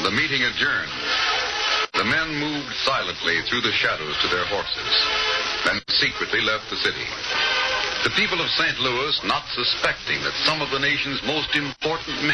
The meeting adjourned. The men moved silently through the shadows to their horses, then secretly left the city. The people of St. Louis, not suspecting that some of the nation's most important men